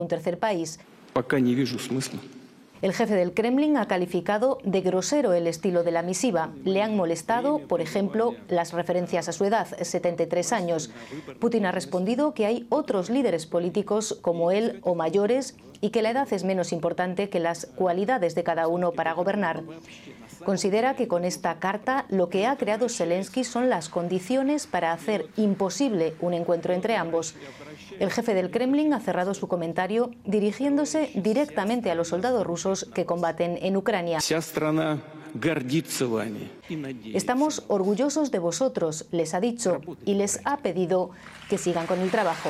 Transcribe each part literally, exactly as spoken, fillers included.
un tercer país. El jefe del Kremlin ha calificado de grosero el estilo de la misiva. Le han molestado, por ejemplo, las referencias a su edad, setenta y tres años. Putin ha respondido que hay otros líderes políticos como él o mayores y que la edad es menos importante que las cualidades de cada uno para gobernar. Considera que con esta carta lo que ha creado Zelensky son las condiciones para hacer imposible un encuentro entre ambos. El jefe del Kremlin ha cerrado su comentario dirigiéndose directamente a los soldados rusos que combaten en Ucrania. Estamos orgullosos de vosotros, les ha dicho, y les ha pedido que sigan con el trabajo.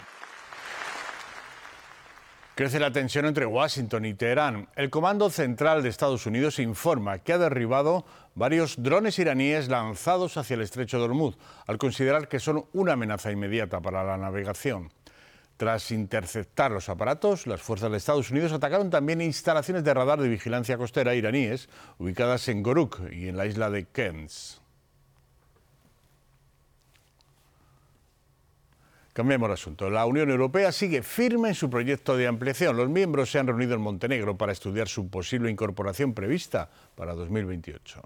Crece la tensión entre Washington y Teherán. El Comando Central de Estados Unidos informa que ha derribado varios drones iraníes lanzados hacia el estrecho de Hormuz, al considerar que son una amenaza inmediata para la navegación. Tras interceptar los aparatos, las fuerzas de Estados Unidos atacaron también instalaciones de radar de vigilancia costera iraníes ubicadas en Goruk y en la isla de Kens. Cambiemos de asunto. La Unión Europea sigue firme en su proyecto de ampliación. Los miembros se han reunido en Montenegro para estudiar su posible incorporación prevista para dos mil veintiocho.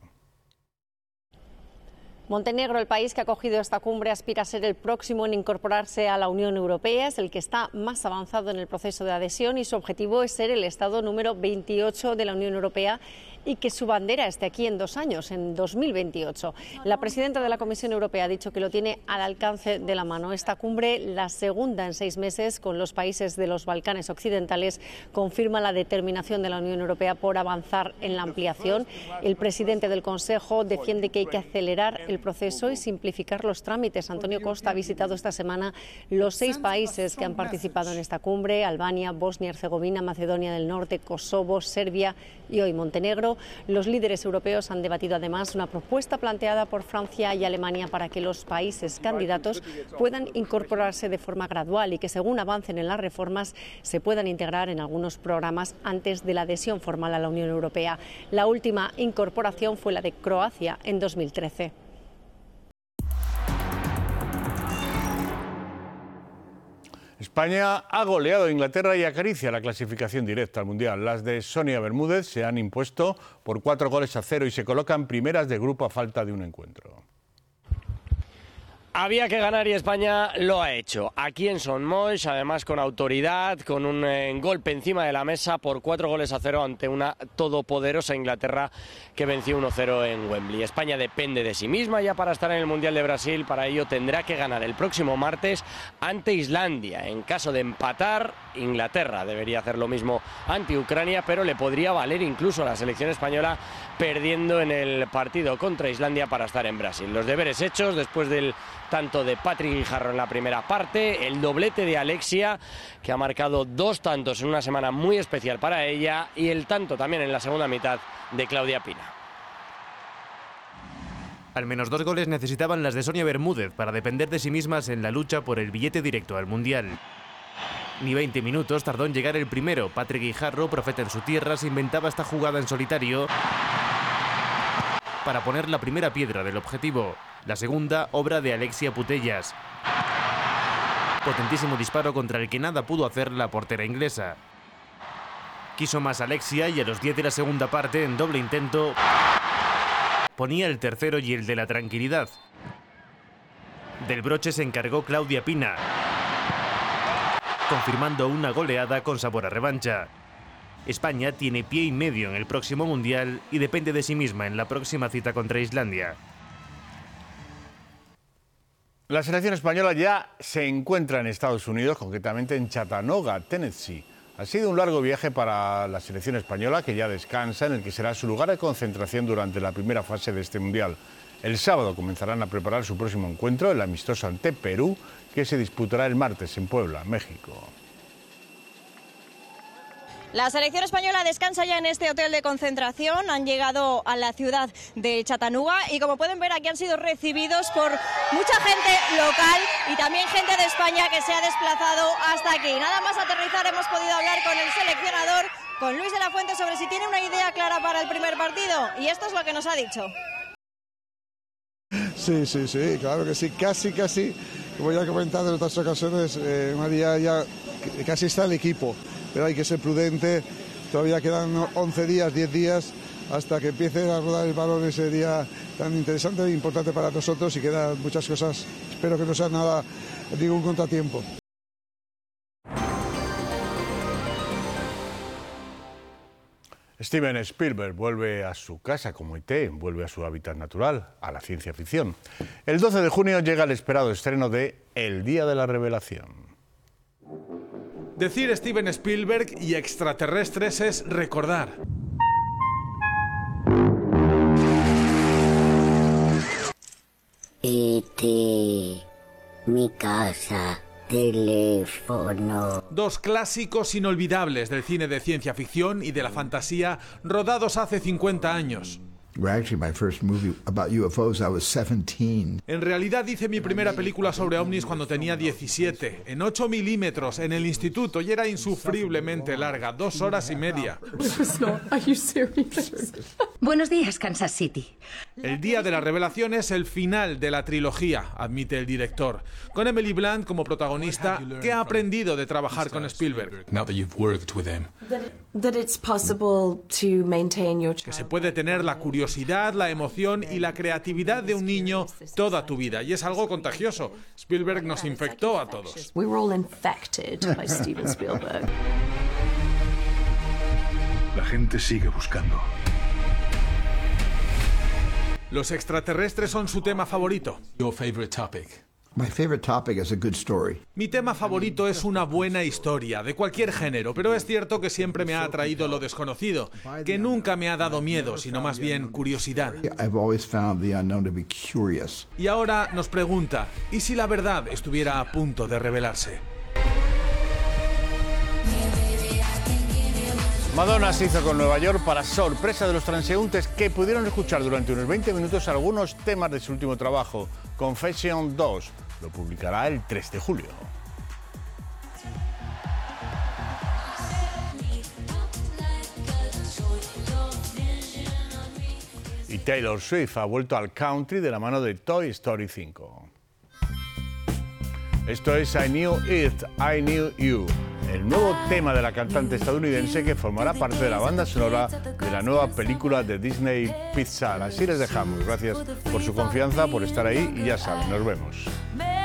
Montenegro, el país que ha acogido esta cumbre, aspira a ser el próximo en incorporarse a la Unión Europea. Es el que está más avanzado en el proceso de adhesión y su objetivo es ser el Estado número veintiocho de la Unión Europea y que su bandera esté aquí en dos años, en dos mil veintiocho. La presidenta de la Comisión Europea ha dicho que lo tiene al alcance de la mano. Esta cumbre, la segunda en seis meses con los países de los Balcanes occidentales, confirma la determinación de la Unión Europea por avanzar en la ampliación. El presidente del Consejo defiende que hay que acelerar el proceso y simplificar los trámites. Antonio Costa ha visitado esta semana los seis países que han participado en esta cumbre: Albania, Bosnia y Herzegovina, Macedonia del Norte, Kosovo, Serbia y hoy Montenegro. Los líderes europeos han debatido además una propuesta planteada por Francia y Alemania para que los países candidatos puedan incorporarse de forma gradual y que, según avancen en las reformas, se puedan integrar en algunos programas antes de la adhesión formal a la Unión Europea. La última incorporación fue la de Croacia en dos mil trece. España ha goleado a Inglaterra y acaricia la clasificación directa al Mundial. Las de Sonia Bermúdez se han impuesto por cuatro goles a cero y se colocan primeras de grupo a falta de un encuentro. Había que ganar y España lo ha hecho. Aquí en Son Moix, además con autoridad, con un eh, golpe encima de la mesa por cuatro goles a cero ante una todopoderosa Inglaterra que venció uno cero en Wembley. España depende de sí misma ya para estar en el Mundial de Brasil. Para ello tendrá que ganar el próximo martes ante Islandia. En caso de empatar, Inglaterra debería hacer lo mismo ante Ucrania, pero le podría valer incluso a la selección española perdiendo en el partido contra Islandia para estar en Brasil. Los deberes hechos después del tanto de Patrick Guijarro en la primera parte, el doblete de Alexia, que ha marcado dos tantos en una semana muy especial para ella, y el tanto también en la segunda mitad de Claudia Pina. Al menos dos goles necesitaban las de Sonia Bermúdez para depender de sí mismas en la lucha por el billete directo al Mundial. Ni veinte minutos tardó en llegar el primero. Patrick Guijarro, profeta en su tierra, se inventaba esta jugada en solitario para poner la primera piedra del objetivo. La segunda, obra de Alexia Putellas. Potentísimo disparo contra el que nada pudo hacer la portera inglesa. Quiso más Alexia y a los diez de la segunda parte, en doble intento, ponía el tercero y el de la tranquilidad. Del broche se encargó Claudia Pina, confirmando una goleada con sabor a revancha. España tiene pie y medio en el próximo Mundial y depende de sí misma en la próxima cita contra Islandia. La selección española ya se encuentra en Estados Unidos, concretamente en Chattanooga, Tennessee. Ha sido un largo viaje para la selección española, que ya descansa, en el que será su lugar de concentración durante la primera fase de este Mundial. El sábado comenzarán a preparar su próximo encuentro, el amistoso ante Perú, que se disputará el martes en Puebla, México. La selección española descansa ya en este hotel de concentración. Han llegado a la ciudad de Chattanooga y, como pueden ver, aquí han sido recibidos por mucha gente local y también gente de España que se ha desplazado hasta aquí. Nada más aterrizar hemos podido hablar con el seleccionador, con Luis de la Fuente, sobre si tiene una idea clara para el primer partido, y esto es lo que nos ha dicho. Sí, sí, sí, claro que sí, casi, casi, como ya he comentado en otras ocasiones, eh, María ya casi está el equipo, pero hay que ser prudente. Todavía quedan once días, diez días hasta que empiece a rodar el balón ese día tan interesante e importante para nosotros, y quedan muchas cosas. Espero que no sea nada, ningún contratiempo. Steven Spielberg vuelve a su casa como E T, vuelve a su hábitat natural, a la ciencia ficción. El doce de junio llega el esperado estreno de El Día de la Revelación. Decir Steven Spielberg y extraterrestres es recordar. E T, mi casa, teléfono. Dos clásicos inolvidables del cine de ciencia ficción y de la fantasía, rodados hace cincuenta años. Actually, my first movie about U F Os, I was seventeen. En realidad hice mi primera película sobre ovnis cuando tenía diecisiete, en ocho milímetros, en el instituto, y era insufriblemente larga, dos horas y media. Buenos días, Kansas City. El Día de la Revelación es el final de la trilogía, admite el director, con Emily Blunt como protagonista. ¿Qué ha aprendido de trabajar con Spielberg? Que se puede tener la curiosidad, la emoción y la creatividad de un niño toda tu vida, y es algo contagioso. Spielberg nos infectó a todos. We were all infected by Steven Spielberg. La gente sigue buscando. Los extraterrestres son su tema favorito. Your favorite topic. My favorite topic is a good story. Mi tema favorito es una buena historia, de cualquier género, pero es cierto que siempre me ha atraído lo desconocido, que nunca me ha dado miedo, sino más bien curiosidad. I've always found the unknown to be curious. Y ahora nos pregunta, ¿y si la verdad estuviera a punto de revelarse? Madonna se hizo con Nueva York para sorpresa de los transeúntes, que pudieron escuchar durante unos veinte minutos algunos temas de su último trabajo, Confession dos. Lo publicará el tres de julio. Y Taylor Swift ha vuelto al country de la mano de Toy Story cinco. Esto es I Knew It, I Knew You, el nuevo tema de la cantante estadounidense que formará parte de la banda sonora de la nueva película de Disney Pixar. Así les dejamos. Gracias por su confianza, por estar ahí, y ya saben, nos vemos.